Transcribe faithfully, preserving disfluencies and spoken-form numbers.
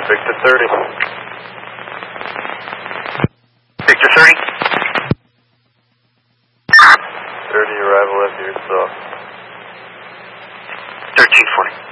Victor thirty. Victor thirty. thirty, arrival at yourself. thirteen forty.